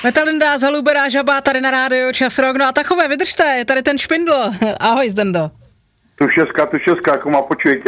Metalindá, Zaluberá, Žaba, tady na rádiu Čas Rock. No a takové, vydržte, je tady ten Špindl. Ahoj, Zdendo. Tu šestka, jako má počujete.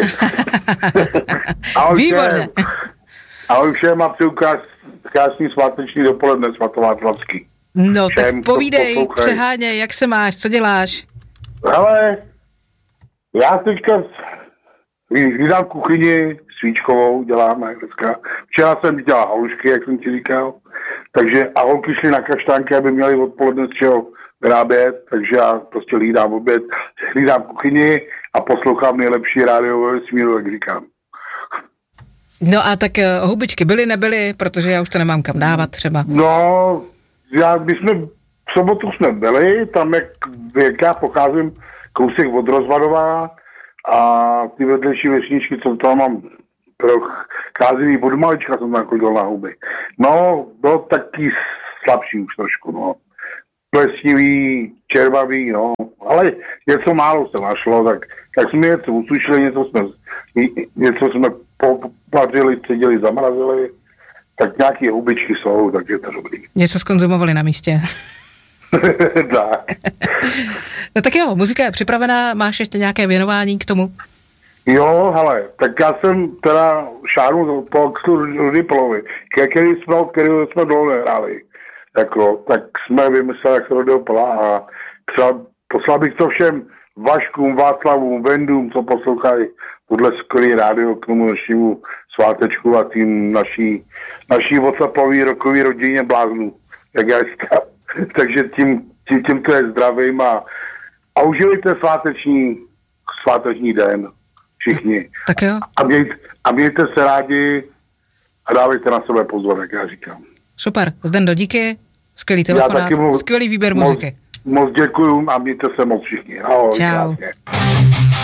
Výborně. Ahoj všem a přeju krásný sváteční dopoledne, svatováclavský. No všem, tak povídej, přeháněj, jak se máš, co děláš? Hele, já teďka vydám kuchyni svíčkovou, děláme dneska. Včera jsem dělal halušky, jak jsem ti říkal, takže a holky šly na kaštánky, aby měli odpoledne z čeho vyrábět, takže já prostě hlídám oběd, hlídám kuchyni a poslouchám nejlepší rádio ve vesmíru, jak říkám. No a tak hubičky byly, nebyly, protože já už to nemám kam dávat třeba. No, v sobotu jsme byli, tam jak já pocházím, kousek od Rozvadová a ty vedlejší vesničky, co tam mám procházivý od malička, jsem tam chodil na huby. No, bylo taky slabší už trošku, no. Plesnivý, červavý, no, ale něco málo se našlo, tak jsme něco usušili, něco jsme popařili, cedili, zamrazili, tak nějaké hubičky jsou, tak je to dobrý. Něco zkonzumovali na místě. Tak. No tak jo, muzika je připravená, máš ještě nějaké věnování k tomu? Jo, hele, tak já jsem teda šáhnul po Axlu Rudipelovi, který jsme dlouho nehráli. Jako, tak jsme vymysleli, jak se Rudipola a poslal bych to všem Vaškům, Václavům, Vendům, co poslouchají podle skvělý rádio k tomu dnešnímu svátečku a tým naší WhatsAppové rokový rodině bláznů, jak já říkám. Takže tím to je zdravím a užijte sváteční den všichni. Tak jo. A mějte se rádi a dávejte na sebe pozor, jak já říkám. Super, Zdendo, díky, skvělý telefonát, skvělý výběr muziky. Moc děkuju a mějte se moc všichni. Ahoj. Čau. Krásně.